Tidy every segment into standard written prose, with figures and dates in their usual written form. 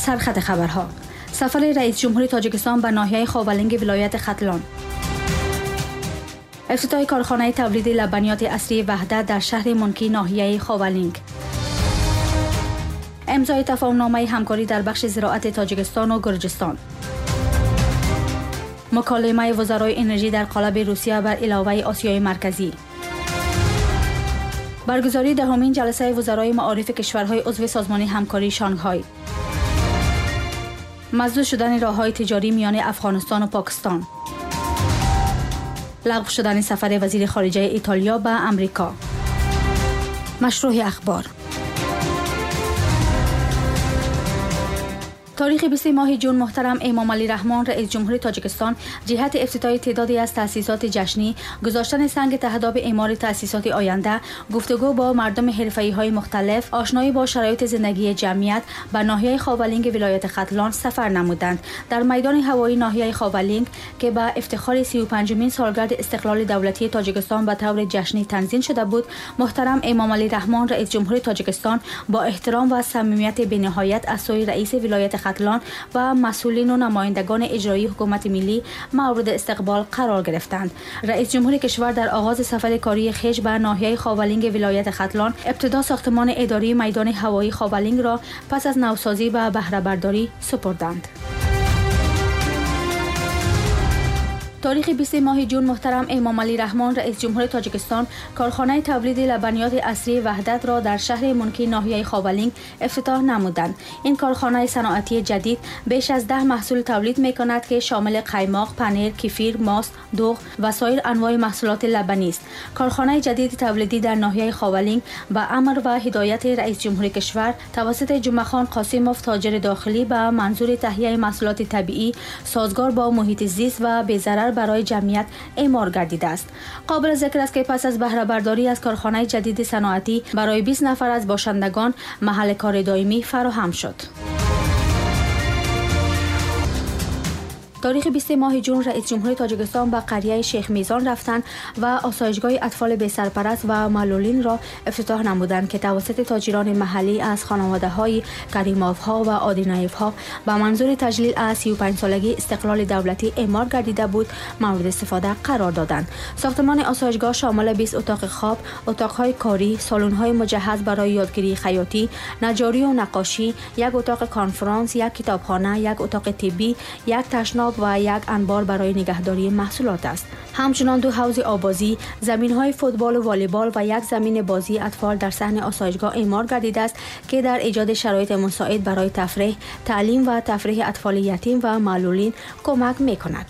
سرخط خبرها: سفر رئیس جمهور تاجیکستان به ناحیه خاولینگ ولایت ختلان، افتتاح کارخانه تولید لبنیات اصلی وحدت در شهر منکی ناحیه خاولینگ، امضای تفاهم‌نامه همکاری در بخش زراعت تاجیکستان و گرجستان، مکالمه وزرای انرژی در قالب روسیه بر علاوه آسیای مرکزی، برگزاری دهمین جلسه وزرای معارف کشورهای عضو سازمان همکاری شانگهای، مسدود شدن راه‌های تجاری میان افغانستان و پاکستان، لغو شدن سفر وزیر خارجه ایتالیا به امریکا. مشروع اخبار: تاریخ 20 ماه جون محترم امام علی رحمان رئیس جمهور تاجیکستان جهت افتتاح تعدادی از تأسیسات جشنی، گذاشتن سنگ تهداب اعمار تأسیسات آینده، گفتگو با مردم حرفه‌ای‌های مختلف، آشنایی با شرایط زندگی جمعیت به ناحیه خاولینگ ولایت ختلان سفر نمودند. در میدان هوایی ناحیه خاولینگ که به افتخار 35مین سالگرد استقلال دولتی تاجیکستان به طور جشنی تنظیم شده بود، محترم امام علی رحمان رئیس جمهور تاجیکستان با احترام و صمیمیت بی‌نهایت از سوی رئیس ولایت ختلان و مسئولین و نمایندگان اجرایی حکومت ملی مورد استقبال قرار گرفتند. رئیس جمهور کشور در آغاز سفر کاری خویش به ناحیه خاولینگ ولایت ختلان ابتدا ساختمان اداری میدان هوایی خاولینگ را پس از نوسازی و بهره برداری سپردند. تاریخ 20 ماه جون محترم امام علی رحمان رئیس جمهور تاجیکستان کارخانه تولید لبنیات اصلی وحدت را در شهر منکی ناحیه خاولینگ افتتاح نمودند. این کارخانه صنعتی جدید بیش از 10 محصول تولید می‌کند که شامل قیماق، پنیر، کفیر، ماست، دوغ و سایر انواع محصولات لبنی است. کارخانه جدید تولیدی در ناحیه خاولینگ به امر و هدایت رئیس جمهور کشور توسط جمعه خان قاسموف تاجر داخلی به منظور تهیه محصولات طبیعی سازگار با محیط زیست و بی‌ضرر برای جمعیت اعمار گردیده است. قابل ذکر است که پس از بهره برداری از کارخانه جدید صنعتی برای 20 نفر از باشندگان محل کار دائمی فراهم شد. تاریخ 20 ماه جون رئیس جمهور تاجیکستان به قریه شیخ میزان رفتند و آسایشگاه اطفال بی سرپرست و معلولین را افتتاح نمودند که توسط تاجران محلی از خانواده‌های کریموف‌ها و آدینایف‌ها به منظور تجلیل از 35 سالگی استقلال دولتی اعمار گردیده بود مورد استفاده قرار دادند. ساختمان آسایشگاه شامل 20 اتاق خواب، اتاق‌های کاری، سالن‌های مجهز برای یادگیری خیاطی، نجاری و نقاشی، یک اتاق کنفرانس، یک کتابخانه، یک اتاق طبی، یک تشناب و یک انبار برای نگهداری محصولات است. همچنان 2 حوض آبازی، زمین‌های فوتبال و والیبال و یک زمین بازی اطفال در صحن آسایشگاه اعمار گردیده است که در ایجاد شرایط مساعد برای تفریح، تعلیم و تفریح اطفال یتیم و معلولین کمک می‌کند.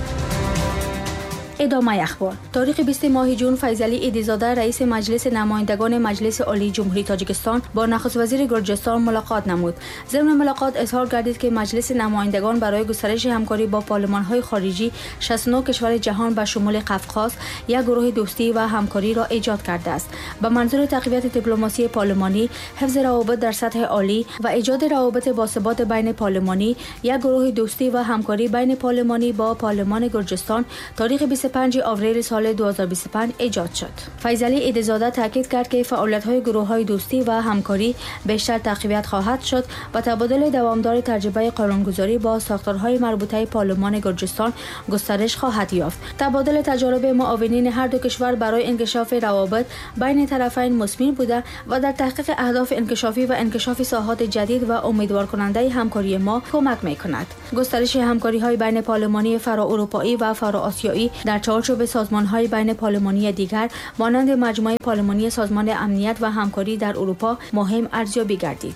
ادامه اخبار: تاریخ 20 ماه جون فیضعلی ایدی‌زاده رئیس مجلس نمایندگان مجلس عالی جمهوری تاجیکستان با نخست وزیر گرجستان ملاقات نمود. ضمن ملاقات اظهار گردید که مجلس نمایندگان برای گسترش همکاری با پارلمان‌های خارجی 69 کشور جهان به شمول قفقاز یک گروه دوستی و همکاری را ایجاد کرده است به منظور تقویت دیپلماسی پارلمانی، حفظ روابط در سطح عالی و ایجاد روابط باثبات بین پارلمانی. یک گروه دوستی و همکاری بین پارلمانی با پارلمان گرجستان تاریخ 25 آوریل سال 2025 ایجاد شد. فیضعلی ایدی‌زاده تاکید کرد که فعالیت‌های گروه‌های دوستی و همکاری بیشتر تقویت خواهد شد و تبادل دوامدار تجربه قانونگذاری با ساختارهای مربوطه پارلمان گرجستان گسترش خواهد یافت. تبادل تجارب معاونین هر دو کشور برای انکشاف روابط بین طرفین مثمر بوده و در تحقیق اهداف انکشافی و انکشاف ساحات جدید و امیدوار کننده همکاری ما کمک می‌کند. گسترش همکاری‌های بین پارلمانی فرا اروپایی و فرا آسیایی در چارچوب سازمان‌های بین پارلمانی دیگر مانند مجموعه پارلمانی سازمان امنیت و همکاری در اروپا مهم ارزیابی گردید.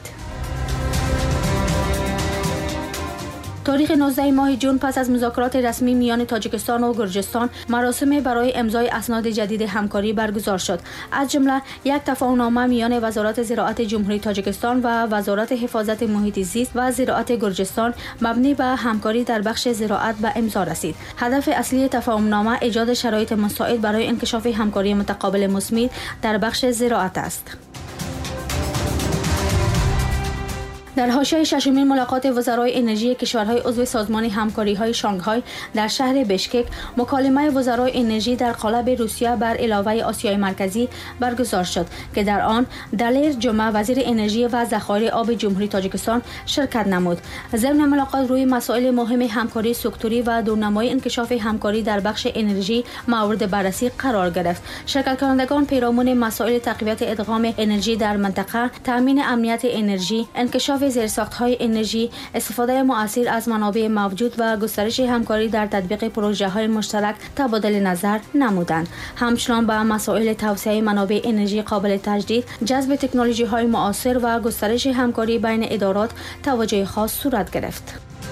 تاریخ 19 ماه جون پس از مذاکرات رسمی میان تاجیکستان و گرجستان مراسم برای امضای اسناد جدید همکاری برگزار شد. از جمله یک تفاهم‌نامه میان وزارت زراعت جمهوری تاجیکستان و وزارت حفاظت محیط زیست و زراعت گرجستان مبنی بر همکاری در بخش زراعت به امضا رسید. هدف اصلی تفاهم‌نامه ایجاد شرایط مساعد برای انکشاف همکاری متقابل مثمر در بخش زراعت است. در حاشیه ششمین ملاقات وزرای انرژی کشورهای عضو سازمان همکاری‌های شانگهای در شهر بشکک، مکالمه وزرای انرژی در قالب روسیه بر علاوه آسیای مرکزی برگزار شد که در آن دلیر جمعه وزیر انرژی و ذخایر آب جمهوری تاجیکستان شرکت نمود. ضمن ملاقات روی مسائل مهم همکاری سکتوری و دورنمای انکشاف همکاری در بخش انرژی مورد بررسی قرار گرفت. شرکت کنندگان پیرامون مسائل تقویت ادغام انرژی در منطقه، تامین امنیت انرژی، انکشاف زیرساخت‌های انرژی، استفاده مؤثر از منابع موجود و گسترش همکاری در تطبیق پروژه‌های مشترک تبادل نظر نمودند. همچنان به مسائل توسعه منابع انرژی قابل تجدید، جذب تکنولوژی‌های معاصر و گسترش همکاری بین ادارات توجه خاص صورت گرفت.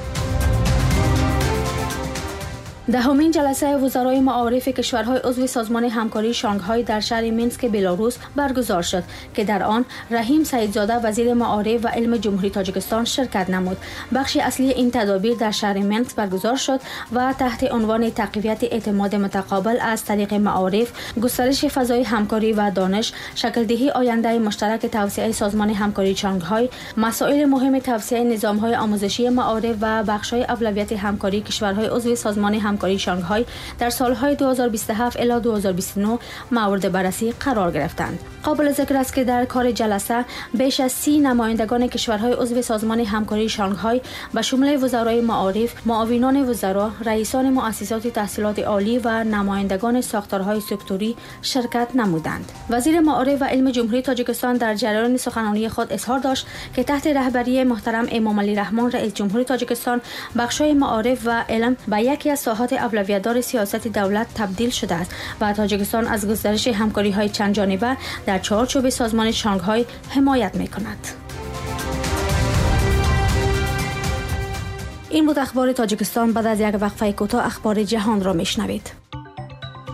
دهمین جلسه وزرای معارف کشورهای عضو سازمان همکاری شانگهای در شهر مینسک بلاروس برگزار شد که در آن رحیم سعیدزاده وزیر معارف و علم جمهوری تاجیکستان شرکت نمود. بخش اصلی این تدابیر در شهر مینسک برگزار شد و تحت عنوان تقویت اعتماد متقابل از طریق معارف، گسترش فضای همکاری و دانش، شکل‌دهی آینده مشترک توسعه سازمان همکاری شانگهای، مسائل مهم توسعه نظام‌های آموزشی معارف و بخش‌های اولویت همکاری کشورهای عضو سازمان همکاری شانگهای در سالهای 2027 الی 2029 مورد بررسی قرار گرفتند. قابل ذکر است که در کار جلسه بیش از 30 نمایندگان کشورهای عضو سازمان همکاری شانگهای به شمول وزرای معارف، معاونان وزرا، رئیسان مؤسسات تحصیلات عالی و نمایندگان ساختارهای سکتوری شرکت نمودند. وزیر معارف و علم جمهوری تاجیکستان در جریان سخنرانی خود اظهار داشت که تحت رهبری محترم امام علی رحمان رئیس جمهور تاجیکستان، بخش‌های معارف و علم به یکی از ساحات اولویت‌دار سیاست دولت تبدیل شده است و تاجیکستان از گسترش همکاری‌های چند جانبه در چارچوب سازمان شانگهای حمایت می‌کند. این بود اخبار تاجیکستان. بعد از یک وقفه کوتاه اخبار جهان را میشنوید.